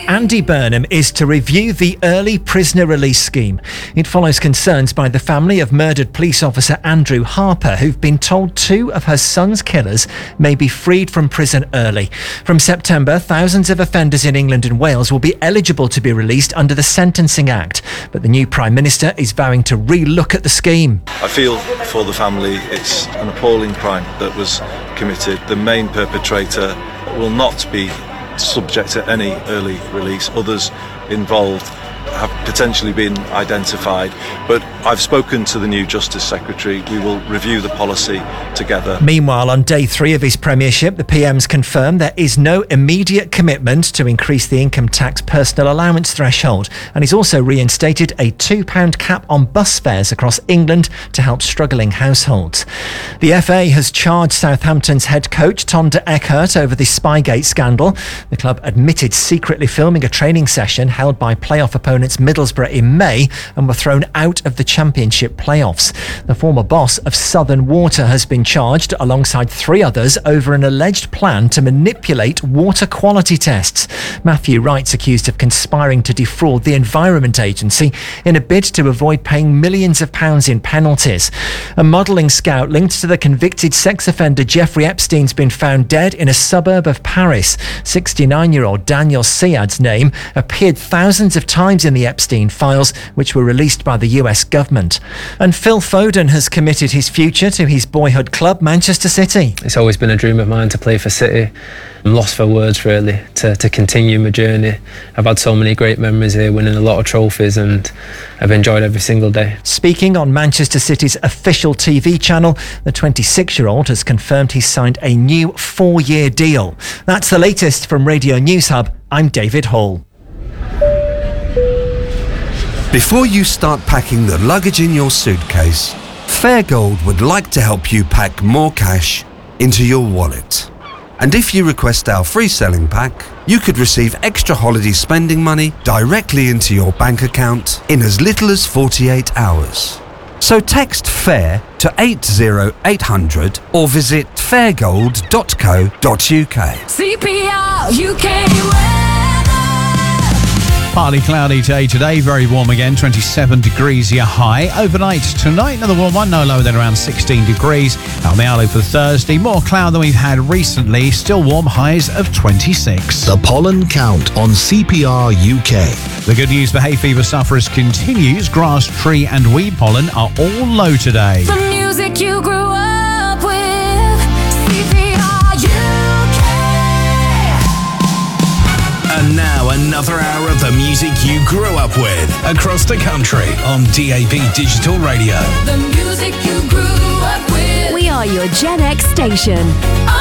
Andy Burnham is to review the early prisoner release scheme. It follows concerns by the family of murdered police officer Andrew Harper, who've been told two of her son's killers may be freed from prison early. From September, thousands of offenders in England and Wales will be eligible to be released under the Sentencing Act. But the new Prime Minister is vowing to re-look at the scheme. I feel for the family it's an appalling crime that was committed. The main perpetrator will not be subject to any early release. Others involved have potentially been identified, but I've spoken to the new Justice Secretary. We will review the policy together. Meanwhile, on day 3 of his premiership, the PM's confirmed there is no immediate commitment to increase the income tax personal allowance threshold, and he's also reinstated a £2 cap on bus fares across England to help struggling households. The FA has charged Southampton's head coach Tonda Eckhart over the Spygate scandal. The club admitted secretly filming a training session held by playoff opponents Middlesbrough in May and were thrown out of the Championship playoffs. The former boss of Southern Water has been charged alongside 3 others over an alleged plan to manipulate water quality tests. Matthew Wright's accused of conspiring to defraud the Environment Agency in a bid to avoid paying millions of pounds in penalties. A modelling scout linked to the convicted sex offender Jeffrey Epstein's been found dead in a suburb of Paris. 69-year-old Daniel Siad's name appeared thousands of times in the Epstein files, which were released by the US government. And Phil Foden has committed his future to his boyhood club, Manchester City. It's always been a dream of mine to play for City. I'm lost for words, really, to continue my journey. I've had so many great memories here, winning a lot of trophies, and I've enjoyed every single day. Speaking on Manchester City's official TV channel, the 26-year-old has confirmed he's signed a new 4-year deal. That's the latest from Radio News Hub. I'm David Hall. Before you start packing the luggage in your suitcase, Fairgold would like to help you pack more cash into your wallet. And if you request our free selling pack, you could receive extra holiday spending money directly into your bank account in as little as 48 hours. So text FAIR to 80800 or visit fairgold.co.uk. CPR UK. Partly cloudy today, very warm again, 27 degrees your high. Overnight tonight, another warm one, no lower than around 16 degrees. On the outlook for Thursday, more cloud than we've had recently, still warm, highs of 26. The pollen count on CPR UK. The good news for hay fever sufferers continues. Grass, tree and weed pollen are all low today. The music you grew up with, CPR UK. And now another hour of the music you grew up with across the country on DAB Digital Radio. The music you grew up with. We are your Gen X station.